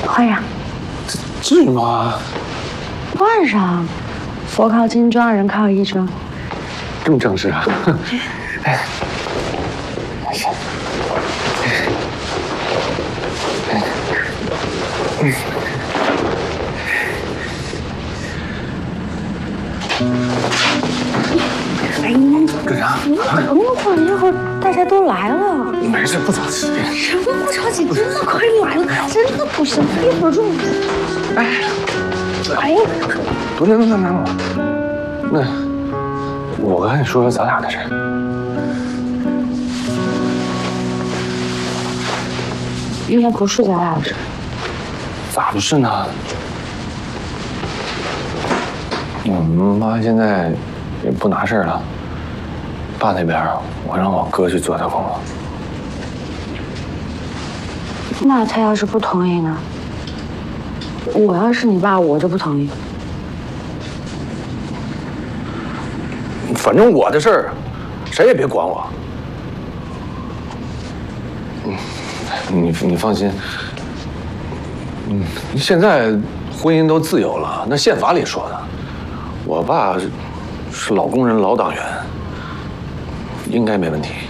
换呀？ 至于吗？ 换上，佛靠金装，人靠衣装。 这么正式啊？哎，是。 哎， 干啥？ 你等会儿，一会儿大家都来了。 没事，不着急。 什么不着急？真的快来了，真的不行，一会儿就……哎， 不是，那我跟你说说咱俩的事。 应该不是咱俩的事。 咋不是呢？我妈现在也不拿事儿了，爸那边我让我哥去做他工作。 那他要是不同意呢？我要是你爸，我就不同意。 反正我的事儿，谁也别管我。你放心。现在婚姻都自由了，那宪法里说的。我爸是老工人、老党员，应该没问题。